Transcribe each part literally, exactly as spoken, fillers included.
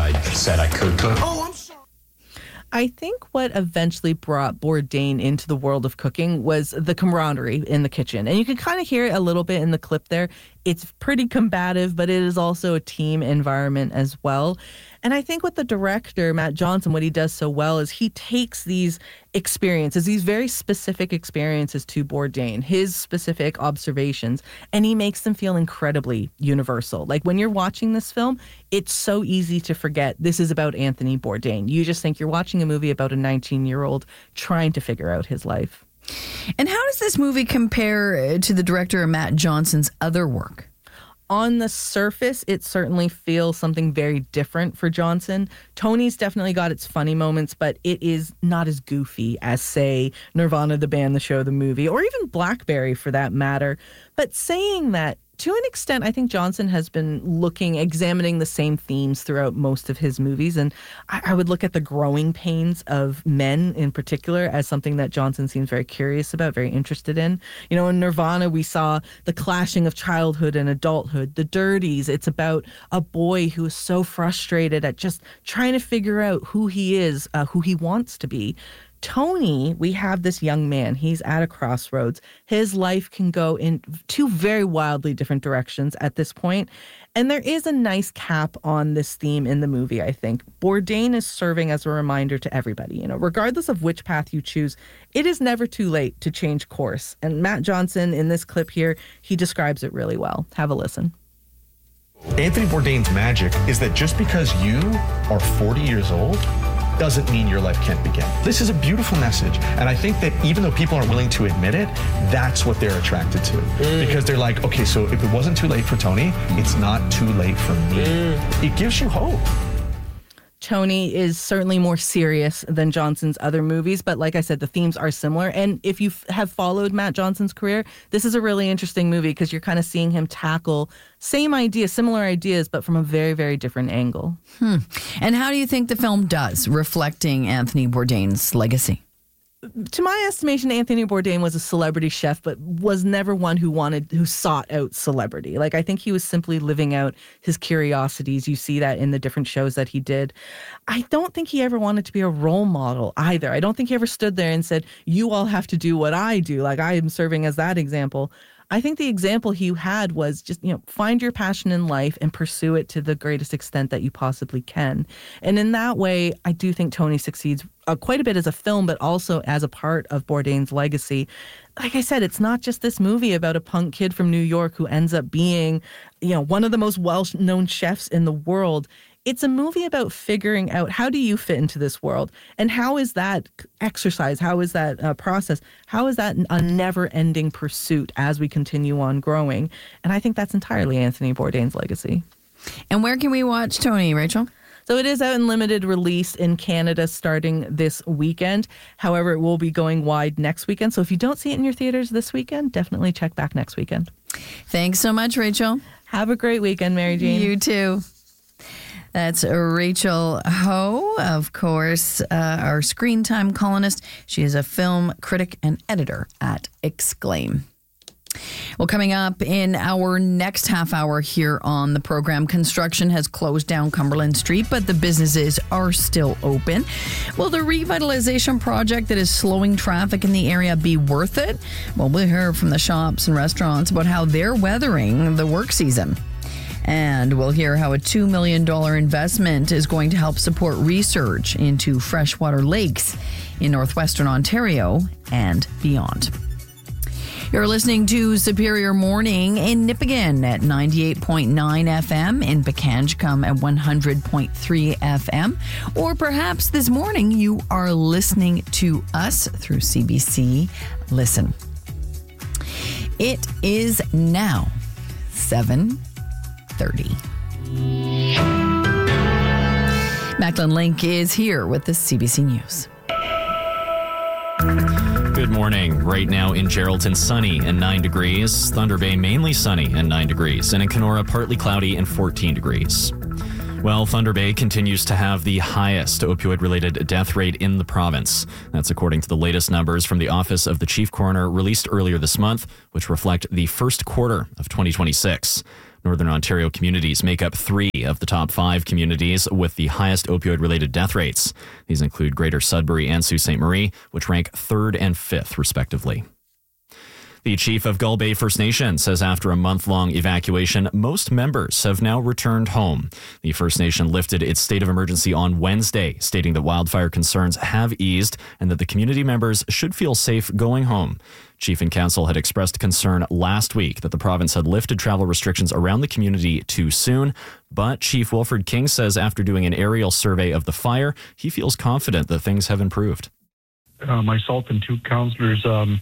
I said I could cook. Oh, I'm sorry. I think what eventually brought Bourdain into the world of cooking was the camaraderie in the kitchen. And you can kind of hear it a little bit in the clip there. It's pretty combative, but it is also a team environment as well. And I think with the director, Matt Johnson, what he does so well is he takes these experiences, these very specific experiences to Bourdain, his specific observations, and he makes them feel incredibly universal. Like when you're watching this film, it's so easy to forget this is about Anthony Bourdain. You just think you're watching a movie about a nineteen-year-old trying to figure out his life. And how does this movie compare to the director Matt Johnson's other work? On the surface, it certainly feels something very different for Johnson. Tony's definitely got its funny moments, but it is not as goofy as, say, Nirvana, the band, the show, the movie, or even Blackberry for that matter. But saying that, to an extent, I think Johnson has been looking, examining the same themes throughout most of his movies. And I, I would look at the growing pains of men in particular as something that Johnson seems very curious about, very interested in. You know, in Nirvana, we saw the clashing of childhood and adulthood. The Dirties, it's about a boy who is so frustrated at just trying to figure out who he is, uh, who he wants to be. Tony, we have this young man. He's at a crossroads. His life can go in two very wildly different directions at this point. And there is a nice cap on this theme in the movie, I think. Bourdain is serving as a reminder to everybody, you know, regardless of which path you choose, it is never too late to change course. And Matt Johnson, in this clip here, he describes it really well. Have a listen. Anthony Bourdain's magic is that just because you are forty years old doesn't mean your life can't begin. This is a beautiful message. And I think that even though people aren't willing to admit it, that's what they're attracted to. Mm. Because they're like, okay, so if it wasn't too late for Tony, it's not too late for me. Mm. It gives you hope. Tony is certainly more serious than Johnson's other movies, but like I said, the themes are similar. And if you have followed Matt Johnson's career, this is a really interesting movie because you're kind of seeing him tackle same ideas, similar ideas, but from a very, very different angle. Hmm. And how do you think the film does, reflecting Anthony Bourdain's legacy? To my estimation, Anthony Bourdain was a celebrity chef, but was never one who wanted, who sought out celebrity. Like, I think he was simply living out his curiosities. You see that in the different shows that he did. I don't think he ever wanted to be a role model either. I don't think he ever stood there and said, you all have to do what I do. Like, I am serving as that example. I think the example he had was just, you know, find your passion in life and pursue it to the greatest extent that you possibly can. And in that way, I do think Tony succeeds uh, quite a bit as a film, but also as a part of Bourdain's legacy. Like I said, it's not just this movie about a punk kid from New York who ends up being, you know, one of the most well-known chefs in the world. It's a movie about figuring out how do you fit into this world and how is that exercise, how is that uh, process, how is that a never-ending pursuit as we continue on growing. And I think that's entirely Anthony Bourdain's legacy. And where can we watch Tony, Rachel? So it is out in limited release in Canada starting this weekend. However, it will be going wide next weekend. So if you don't see it in your theaters this weekend, definitely check back next weekend. Thanks so much, Rachel. Have a great weekend, Mary Jane. You too. That's Rachel Ho, of course, uh, our Screen Time columnist. She is a film critic and editor at Exclaim. Well, coming up in our next half hour here on the program, construction has closed down Cumberland Street, but the businesses are still open. Will the revitalization project that is slowing traffic in the area be worth it? Well, we'll hear from the shops and restaurants about how they're weathering the work season. And we'll hear how a two million dollars investment is going to help support research into freshwater lakes in northwestern Ontario and beyond. You're listening to Superior Morning in Nipigon at ninety-eight point nine F M, in Pekanjkam at one hundred point three F M, or perhaps this morning you are listening to us through C B C Listen. It is now seven thirty. Macklin Link is here with the C B C News. Good morning. Right now in Geraldton, sunny and nine degrees. Thunder Bay, mainly sunny and nine degrees. And in Kenora, partly cloudy and fourteen degrees. Well, Thunder Bay continues to have the highest opioid-related death rate in the province. That's according to the latest numbers from the Office of the Chief Coroner released earlier this month, which reflect the first quarter of twenty twenty-six. Northern Ontario communities make up three of the top five communities with the highest opioid-related death rates. These include Greater Sudbury and Sault Ste. Marie, which rank third and fifth, respectively. The chief of Gull Bay First Nation says after a month-long evacuation, most members have now returned home. The First Nation lifted its state of emergency on Wednesday, stating that wildfire concerns have eased and that the community members should feel safe going home. Chief and Council had expressed concern last week that the province had lifted travel restrictions around the community too soon, but Chief Wilfred King says after doing an aerial survey of the fire, he feels confident that things have improved. Uh, myself and two councillors um,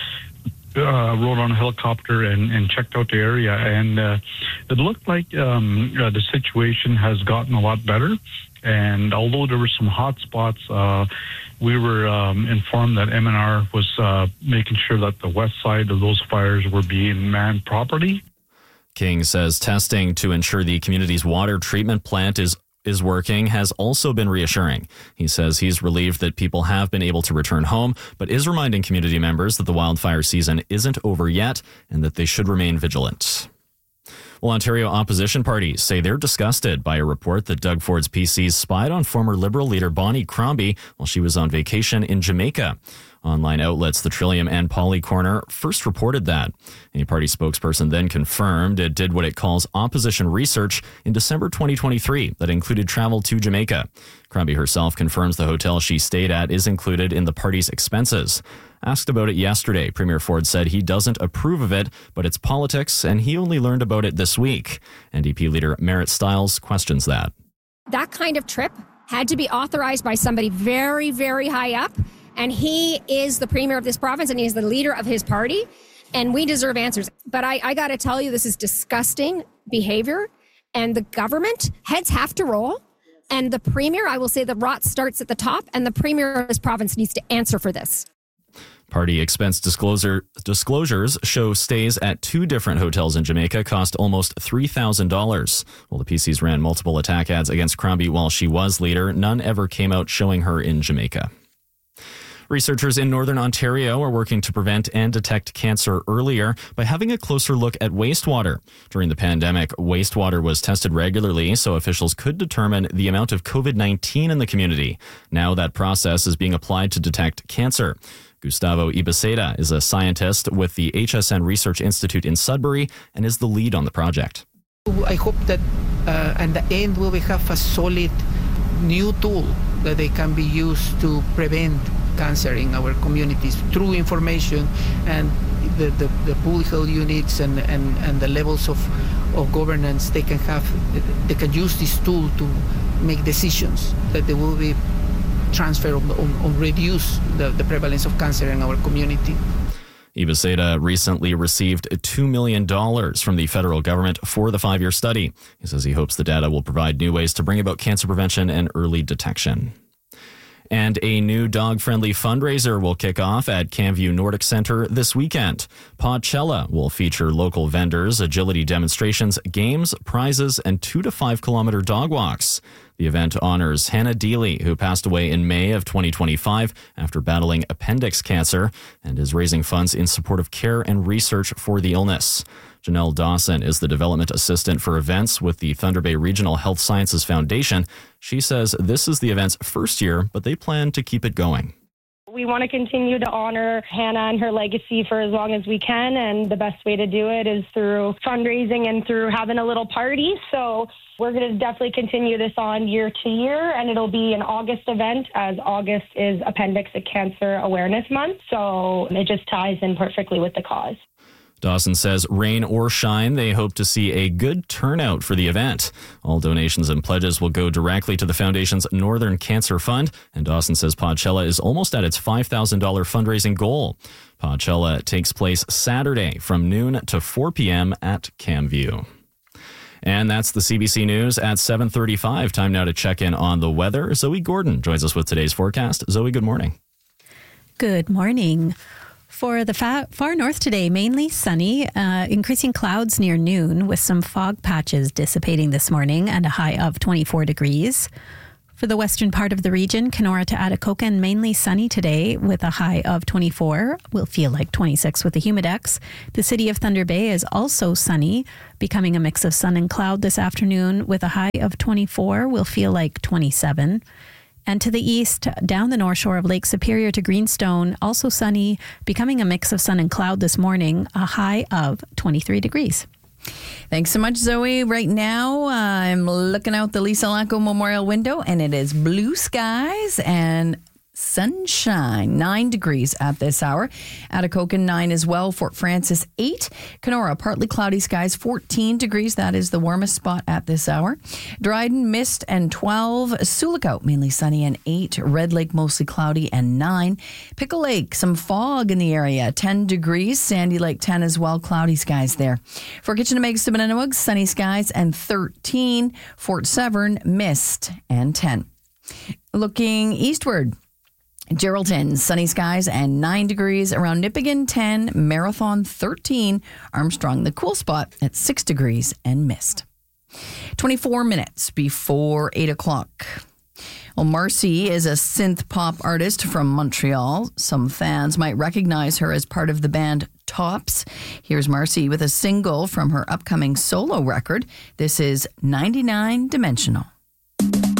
Uh, rode on a helicopter and, and checked out the area, and uh, it looked like um, uh, the situation has gotten a lot better. And although there were some hot spots, uh, we were um, informed that M N R was uh, making sure that the west side of those fires were being manned properly. King says testing to ensure the community's water treatment plant is is working has also been reassuring. He says he's relieved that people have been able to return home, but is reminding community members that the wildfire season isn't over yet and that they should remain vigilant. Well, Ontario opposition parties say they're disgusted by a report that Doug Ford's P Cs spied on former Liberal leader Bonnie Crombie while she was on vacation in Jamaica. Online outlets The Trillium and Poly Corner first reported that. A party spokesperson then confirmed it did what it calls opposition research in December twenty twenty-three that included travel to Jamaica. Crombie herself confirms the hotel she stayed at is included in the party's expenses. Asked about it yesterday, Premier Ford said he doesn't approve of it, but it's politics, and he only learned about it this week. N D P leader Merritt Stiles questions that. That kind of trip had to be authorized by somebody very, very high up, and he is the premier of this province, and he's the leader of his party, and we deserve answers. But I, I got to tell you, this is disgusting behavior, and the government, heads have to roll, and the premier, I will say the rot starts at the top, and the premier of this province needs to answer for this. Party expense disclosure disclosures show stays at two different hotels in Jamaica cost almost three thousand dollars. While the P Cs ran multiple attack ads against Crombie while she was leader, none ever came out showing her in Jamaica. Researchers in Northern Ontario are working to prevent and detect cancer earlier by having a closer look at wastewater. During the pandemic, wastewater was tested regularly so officials could determine the amount of COVID nineteen in the community. Now that process is being applied to detect cancer. Gustavo Ibaceta is a scientist with the H S N Research Institute in Sudbury and is the lead on the project. I hope that uh, at the end we will have a solid new tool that they can be used to prevent cancer in our communities through information, and the, the, the public health units and, and, and the levels of, of governance, they can have, they can use this tool to make decisions that they will be transfer or, or, or reduce the, the prevalence of cancer in our community. Ibaceta recently received two million dollars from the federal government for the five-year study. He says he hopes the data will provide new ways to bring about cancer prevention and early detection. And a new dog-friendly fundraiser will kick off at Camview Nordic Centre this weekend. Pawchella will feature local vendors, agility demonstrations, games, prizes, and two to five kilometer dog walks. The event honors Hannah Deely, who passed away in May of twenty twenty-five after battling appendix cancer, and is raising funds in support of care and research for the illness. Janelle Dawson is the development assistant for events with the Thunder Bay Regional Health Sciences Foundation. She says this is the event's first year, but they plan to keep it going. We want to continue to honor Hannah and her legacy for as long as we can, and the best way to do it is through fundraising and through having a little party. So we're going to definitely continue this on year to year, and it'll be an August event, as August is Appendix Cancer Awareness Month. So it just ties in perfectly with the cause. Dawson says rain or shine, they hope to see a good turnout for the event. All donations and pledges will go directly to the Foundation's Northern Cancer Fund, and Dawson says Pawchella is almost at its five thousand dollars fundraising goal. Pawchella takes place Saturday from noon to four p.m. at Camview. And that's the C B C News at seven thirty-five. Time now to check in on the weather. Zoe Gordon joins us with today's forecast. Zoe, good morning. Good morning. For the fa- far north today, mainly sunny, uh, increasing clouds near noon with some fog patches dissipating this morning and a high of twenty-four degrees. For the western part of the region, Kenora to Atacoca, mainly sunny today with a high of twenty-four. Will feel like twenty-six with the humidex. The city of Thunder Bay is also sunny, becoming a mix of sun and cloud this afternoon with a high of twenty-four. Will feel like twenty-seven. And to the east, down the north shore of Lake Superior to Greenstone, also sunny, becoming a mix of sun and cloud this morning, a high of twenty-three degrees. Thanks so much, Zoe. Right now, uh, I'm looking out the Lisa Lacko Memorial window, and it is blue skies and sunshine. Nine degrees at this hour. Atacoca, nine as well. Fort Frances, eight. Kenora, partly cloudy skies, fourteen degrees. That is the warmest spot at this hour. Dryden, mist and twelve. Sulikow, mainly sunny and eight. Red Lake, mostly cloudy and nine. Pickle Lake, some fog in the area, ten degrees. Sandy Lake, ten as well. Cloudy skies there. For Kitchener-Meigs to Benenoweg, sunny skies and thirteen. Fort Severn, mist and ten. Looking eastward, Geraldton, sunny skies and nine degrees. Around Nipigon, ten. Marathon, thirteen. Armstrong, the cool spot at six degrees and mist. twenty-four minutes before eight o'clock. Well, Marcy is a synth pop artist from Montreal. Some fans might recognize her as part of the band Tops. Here's Marcy with a single from her upcoming solo record. This is ninety-nine Dimensional.